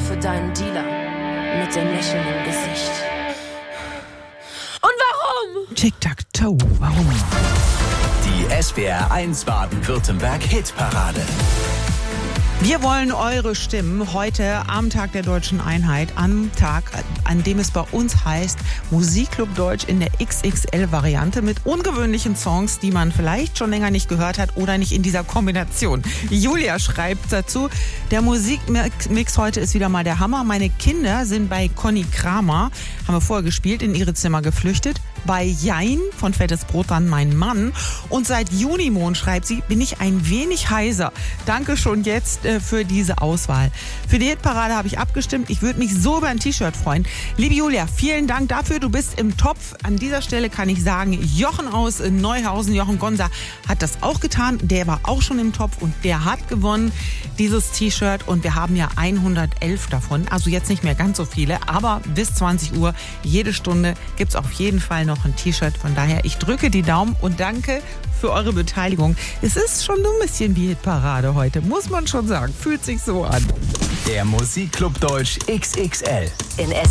für deinen Dealer mit dem Lächeln im Gesicht. Und warum? Tic-Tac-Toe, warum? Die SWR1 Baden-Württemberg-Hitparade. Wir wollen eure Stimmen heute am Tag der Deutschen Einheit, am Tag, an dem es bei uns heißt Musikclub Deutsch in der XXL-Variante mit ungewöhnlichen Songs, die man vielleicht schon länger nicht gehört hat oder nicht in dieser Kombination. Julia schreibt dazu, der Musikmix heute ist wieder mal der Hammer. Meine Kinder sind bei Conny Kramer, haben wir vorher gespielt, in ihre Zimmer geflüchtet. Bei Jein von Fettes Brot dann mein Mann. Und seit Junimond, schreibt sie, bin ich ein wenig heiser. Danke schon jetzt für diese Auswahl. Für die Hitparade habe ich abgestimmt. Ich würde mich so über ein T-Shirt freuen. Liebe Julia, vielen Dank dafür. Du bist im Topf. An dieser Stelle kann ich sagen, Jochen aus Neuhausen, Jochen Gonsa, hat das auch getan. Der war auch schon im Topf und der hat gewonnen, dieses T-Shirt. Und wir haben ja 111 davon. Also jetzt nicht mehr ganz so viele, aber bis 20 Uhr, jede Stunde gibt es auf jeden Fall noch ein T-Shirt. Von daher, ich drücke die Daumen und danke für eure Beteiligung. Es ist schon so ein bisschen wie Hitparade heute, muss man schon sagen. Fühlt sich so an. Der Musikclub Deutsch XXL. In